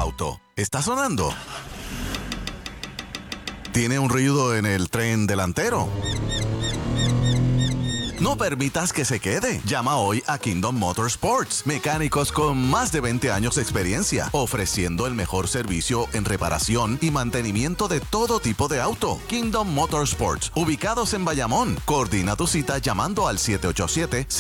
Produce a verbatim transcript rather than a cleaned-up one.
auto. ¿Está sonando? ¿Tiene un ruido en el tren delantero? No permitas que se quede. Llama hoy a Kingdom Motorsports. Mecánicos con más de veinte años de experiencia, ofreciendo el mejor servicio en reparación y mantenimiento de todo tipo de auto. Kingdom Motorsports, ubicados en Bayamón. Coordina tu cita llamando al siete ocho siete,